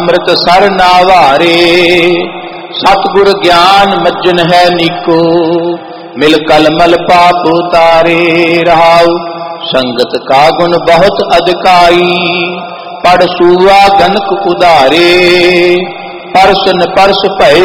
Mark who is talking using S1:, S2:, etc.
S1: ਅੰਮ੍ਰਿਤ sir ਨਾਵਾਰੇ। ਸਤਿਗੁਰ ਗਿਆਨ ਮੱਜਨ ਹੈ ਨੀਕੋ, ਮਿਲ ਕਲਮਲ ਪਾਪ ਉਤਾਰੇ। ਰਹਾਉ ਸੰਗਤ ਕਾ ਗੁਣ ਬਹੁਤ ਅਧਿਕਾਈ, ਪੜ ਸੂਆ ਗਨਕ ਉਧਾਰੇ। ਪਰਸਨ ਪਰਸ ਭਏ